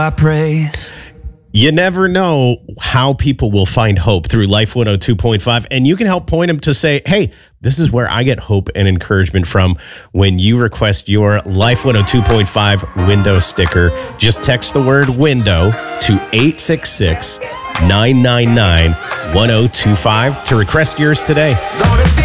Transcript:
I praise. You never know how people will find hope through Life 102.5, and you can help point them to say, hey, this is where I get hope and encouragement from when you request your Life 102.5 window sticker. Just text the word window to 866-999-1025 to request yours today.